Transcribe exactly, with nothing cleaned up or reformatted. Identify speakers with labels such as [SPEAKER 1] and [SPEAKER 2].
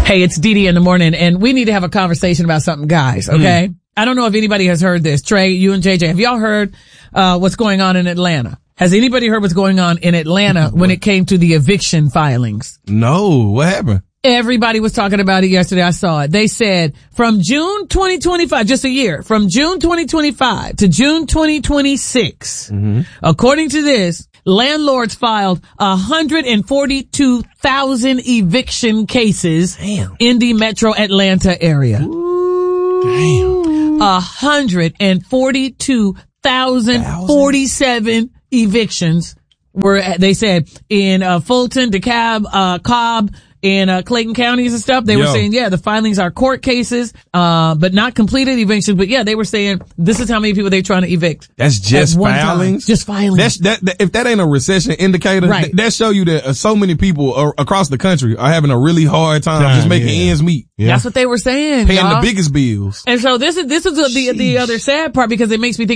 [SPEAKER 1] Hey, it's Dee Dee in the morning, and we need to have a conversation about something, guys, okay? Mm. I don't know if anybody has heard this. Trey, you and J J, have y'all heard uh what's going on in Atlanta? Has anybody heard what's going on in Atlanta when it came to the eviction filings?
[SPEAKER 2] No, what happened?
[SPEAKER 1] Everybody was talking about it yesterday. I saw it. They said from June twenty twenty-five, just a year, from June twenty twenty-five to June twenty twenty-six, mm-hmm. according to this, landlords filed one hundred forty-two thousand eviction cases Damn. in the metro Atlanta area.
[SPEAKER 2] Ooh. Damn.
[SPEAKER 1] one hundred forty-two thousand forty-seven evictions were, they said, in uh, Fulton, DeKalb, uh, Cobb, in uh, Clayton counties and stuff. They Yo. were saying, yeah, the filings are court cases, uh, but not completed evictions. But yeah, they were saying this is how many people they're trying to evict.
[SPEAKER 2] That's just filings?
[SPEAKER 1] Just filings.
[SPEAKER 2] That's, that, that, if that ain't a recession indicator, right. th- that show you that uh, so many people are, across the country are having a really hard time Damn, just making yeah. ends meet.
[SPEAKER 1] Yeah. That's what they were saying.
[SPEAKER 2] Paying
[SPEAKER 1] y'all.
[SPEAKER 2] the biggest bills.
[SPEAKER 1] And so this is, this is the, the, the other sad part, because it makes me think